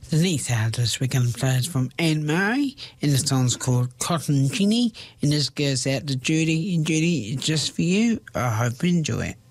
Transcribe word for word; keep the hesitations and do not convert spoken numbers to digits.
The next artist we're going to play is from Anne Murray, and the song's called Cotton Ginny, and this goes out to Judy. And Judy, it's just for you. I hope you enjoy it.